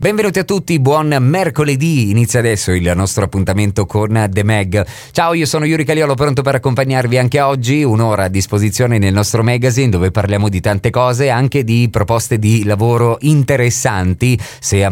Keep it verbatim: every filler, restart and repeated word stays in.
Benvenuti a tutti, buon mercoledì. Inizia adesso il nostro appuntamento con The Mag. Ciao, io sono Yuri Caliolo, pronto per accompagnarvi anche oggi. Un'ora a disposizione nel nostro magazine dove parliamo di tante cose, anche di proposte di lavoro interessanti. Se